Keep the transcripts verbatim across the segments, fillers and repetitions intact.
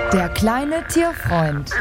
Der kleine Tierfreund.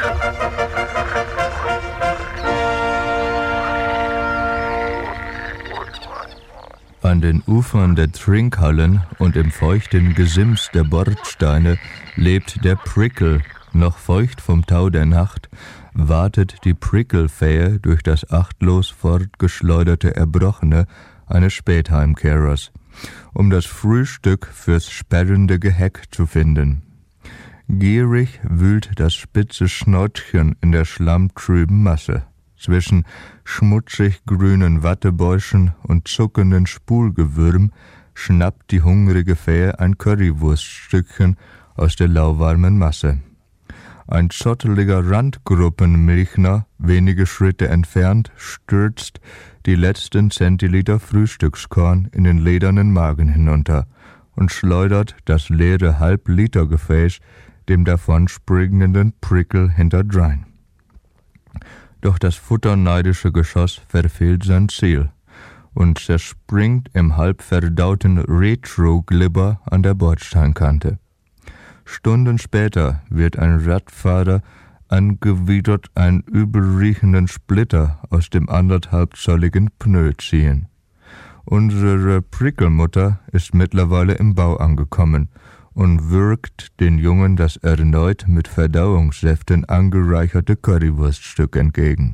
An den Ufern der Trinkhallen und im feuchten Gesims der Bordsteine lebt der Prickle, noch feucht vom Tau der Nacht, wartet die Prickle-Fähe durch das achtlos fortgeschleuderte Erbrochene eines Spätheimkehrers, um das Frühstück fürs sperrende Geheck zu finden. Gierig wühlt das spitze Schnautchen in der schlammtrüben Masse. Zwischen schmutzig grünen Wattebäuschen und zuckenden Spulgewürm schnappt die hungrige Fähe ein Currywurststückchen aus der lauwarmen Masse. Ein zotteliger Randgruppenmilchner, wenige Schritte entfernt, stürzt die letzten Zentiliter Frühstückskorn in den ledernen Magen hinunter und schleudert das leere Halblitergefäß dem davonspringenden Prickle hinterdrein. Doch das futterneidische Geschoss verfehlt sein Ziel und zerspringt im halbverdauten Retro-Glibber an der Bordsteinkante. Stunden später wird ein Radfahrer angewidert einen übelriechenden Splitter aus dem anderthalbzolligen Pneu ziehen. Unsere Pricklemutter ist mittlerweile im Bau angekommen und würgt den Jungen das erneut mit Verdauungssäften angereicherte Currywurststück entgegen.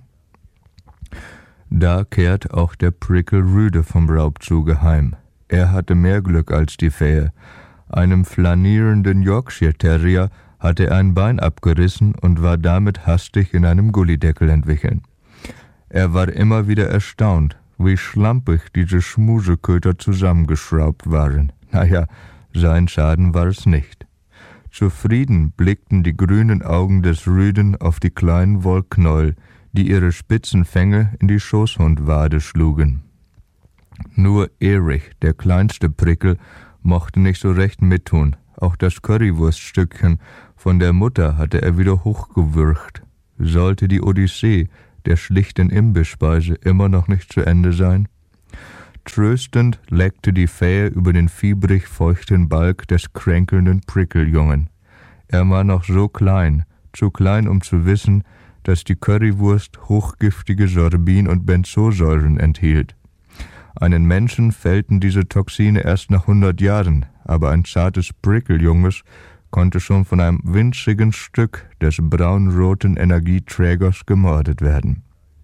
Da kehrt auch der Prickle rüde vom Raubzuge heim. Er hatte mehr Glück als die Fähe. Einem flanierenden Yorkshire Terrier hatte er ein Bein abgerissen und war damit hastig in einem Gullideckel entwichen. Er war immer wieder erstaunt, wie schlampig diese Schmuseköter zusammengeschraubt waren. Naja, sein Schaden war es nicht. Zufrieden blickten die grünen Augen des Rüden auf die kleinen Wollknäuel, die ihre spitzen Fänge in die Schoßhundwade schlugen. Nur Erich, der kleinste Prickle, mochte nicht so recht mittun. Auch das Currywurststückchen von der Mutter hatte er wieder hochgewürgt. Sollte die Odyssee der schlichten Imbisspeise immer noch nicht zu Ende sein? Tröstend leckte die Fähe über den fiebrig feuchten Balg des kränkelnden Prickeljungen. Er war noch so klein, zu klein, um zu wissen, dass die Currywurst hochgiftige Sorbin- und Benzosäuren enthielt. Einen Menschen fällten diese Toxine erst nach hundert Jahren, aber ein zartes Prickeljunges konnte schon von einem winzigen Stück des braunroten Energieträgers gemordet werden.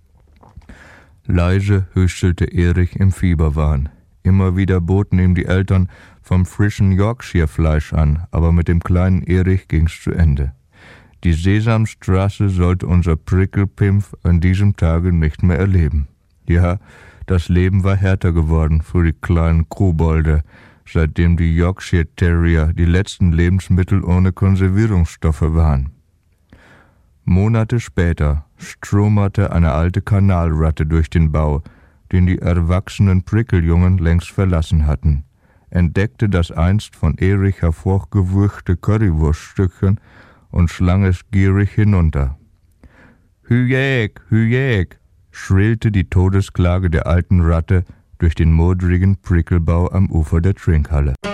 Leise hüstelte Erich im Fieberwahn. Immer wieder boten ihm die Eltern vom frischen Yorkshire-Fleisch an, aber mit dem kleinen Erich ging's zu Ende. Die Sesamstraße sollte unser Pricklepimpf an diesem Tage nicht mehr erleben. Ja, das Leben war härter geworden für die kleinen Kobolde, seitdem die Yorkshire Terrier die letzten Lebensmittel ohne Konservierungsstoffe waren. Monate später stromerte eine alte Kanalratte durch den Bau, den die erwachsenen Prickeljungen längst verlassen hatten, entdeckte das einst von Erich hervorgewürgte Currywurststückchen und schlang es gierig hinunter. »Hüjäg, Hüjäg«, schrillte die Todesklage der alten Ratte durch den modrigen Pricklebau am Ufer der Trinkhalle.